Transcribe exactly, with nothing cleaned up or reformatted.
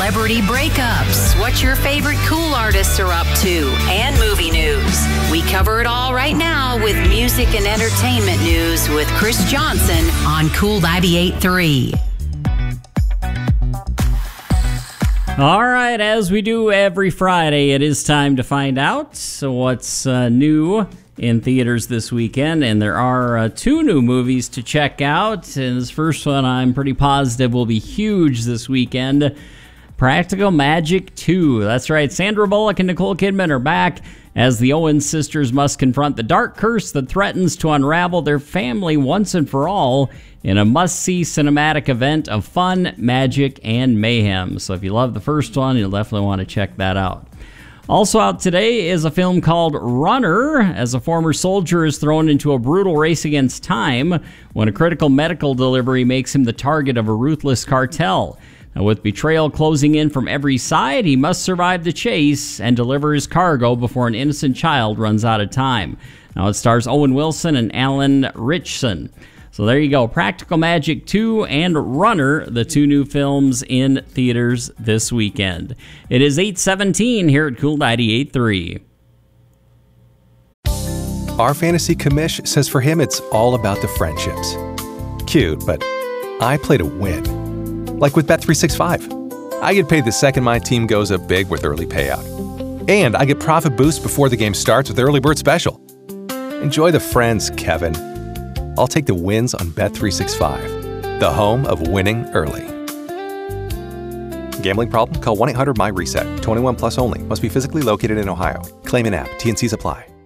celebrity breakups, what your favorite cool artists are up to, and movie news. We cover it all right now with music and entertainment news with Chris Johnson on Cool ninety-eight point three. All right, as we do every Friday, it is time to find out what's uh, new in theaters this weekend, and there are uh, two new movies to check out. And this first one I'm pretty positive will be huge this weekend. Practical Magic two. That's right, Sandra Bullock and Nicole Kidman are back as the Owens sisters must confront the dark curse that threatens to unravel their family once and for all in a must-see cinematic event of fun, magic, and mayhem. So if you love the first one, you'll definitely want to check that out. Also out today is a film called Runner, as a former soldier is thrown into a brutal race against time when a critical medical delivery makes him the target of a ruthless cartel. Now, with betrayal closing in from every side, he must survive the chase and deliver his cargo before an innocent child runs out of time. Now, it stars Owen Wilson and Alan Ritchson. So there you go, Practical Magic two and Runner, the two new films in theaters this weekend. It is eight seventeen here at Cool ninety-eight point three. Our fantasy commish says for him it's all about the friendships. Cute, but I play to win. Like with Bet three sixty-five. I get paid the second my team goes up big with early payout. And I get profit boost before the game starts with Early Bird Special. Enjoy the friends, Kevin. I'll take the wins on Bet three sixty-five, the home of winning early. Gambling problem? Call one eight hundred M Y RESET. twenty-one plus only. Must be physically located in Ohio. Claim in app. T and Cs apply.